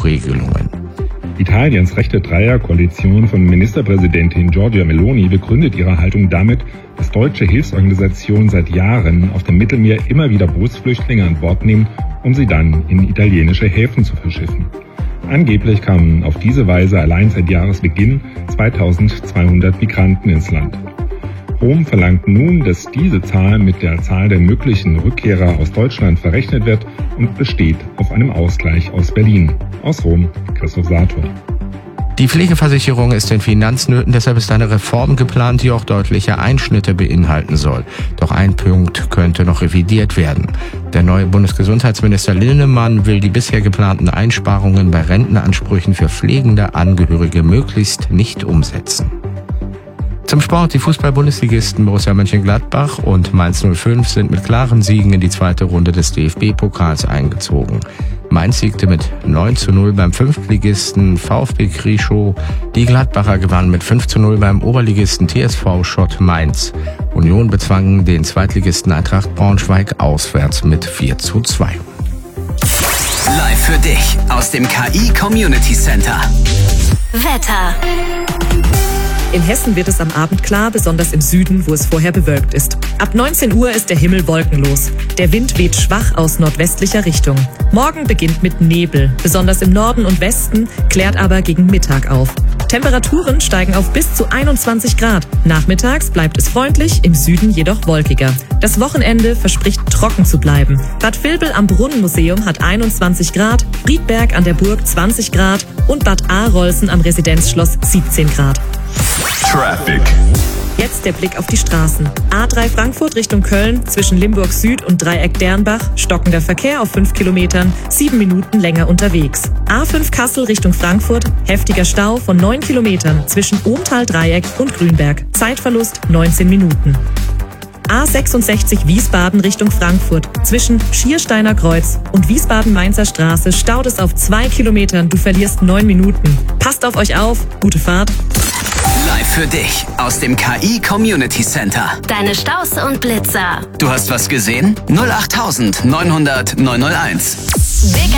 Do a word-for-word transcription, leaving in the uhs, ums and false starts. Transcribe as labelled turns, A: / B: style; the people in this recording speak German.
A: Regelungen.
B: Italiens rechte Dreierkoalition von Ministerpräsidentin Giorgia Meloni begründet ihre Haltung damit, dass deutsche Hilfsorganisationen seit Jahren auf dem Mittelmeer immer wieder Bootsflüchtlinge an Bord nehmen, um sie dann in italienische Häfen zu verschiffen. Angeblich kamen auf diese Weise allein seit Jahresbeginn zweitausendzweihundert Migranten ins Land. Rom verlangt nun, dass diese Zahl mit der Zahl der möglichen Rückkehrer aus Deutschland verrechnet wird und besteht auf einem Ausgleich aus Berlin. Aus Rom, Christoph Sator.
A: Die Pflegeversicherung ist in Finanznöten, deshalb ist eine Reform geplant, die auch deutliche Einschnitte beinhalten soll. Doch ein Punkt könnte noch revidiert werden. Der neue Bundesgesundheitsminister Linnemann will die bisher geplanten Einsparungen bei Rentenansprüchen für pflegende Angehörige möglichst nicht umsetzen. Zum Sport. Die Fußball-Bundesligisten Borussia Mönchengladbach und Mainz null fünf sind mit klaren Siegen in die zweite Runde des D F B-Pokals eingezogen. Mainz siegte mit neun zu null beim Fünftligisten VfB Krieschow. Die Gladbacher gewannen mit fünf zu null beim Oberligisten T S V Schott Mainz. Union bezwang den Zweitligisten Eintracht Braunschweig auswärts mit vier zu zwei.
C: Live für dich aus dem K I Community Center.
D: Wetter.
E: In Hessen wird es am Abend klar, besonders im Süden, wo es vorher bewölkt ist. Ab neunzehn Uhr ist der Himmel wolkenlos. Der Wind weht schwach aus nordwestlicher Richtung. Morgen beginnt mit Nebel, besonders im Norden und Westen, klärt aber gegen Mittag auf. Temperaturen steigen auf bis zu einundzwanzig Grad. Nachmittags bleibt es freundlich, im Süden jedoch wolkiger. Das Wochenende verspricht trocken zu bleiben. Bad Vilbel am Brunnenmuseum hat einundzwanzig Grad, Riedberg an der Burg zwanzig Grad und Bad Arolsen am Residenzschloss siebzehn Grad.
C: Traffic.
E: Jetzt der Blick auf die Straßen. A drei Frankfurt Richtung Köln, zwischen Limburg Süd und Dreieck Dernbach, stockender Verkehr auf fünf Kilometern, sieben Minuten länger unterwegs. A fünf Kassel Richtung Frankfurt, heftiger Stau von neun Kilometern zwischen Ohmtal Dreieck und Grünberg. Zeitverlust neunzehn Minuten. A sechsundsechzig Wiesbaden Richtung Frankfurt, zwischen Schiersteiner Kreuz und Wiesbaden-Mainzer Straße staut es auf zwei Kilometern, du verlierst neun Minuten. Passt auf euch auf, gute Fahrt.
C: Live für dich aus dem K I Community Center.
D: Deine Staus und Blitzer.
C: Du hast was gesehen? null acht neunhundert neunhunderteins.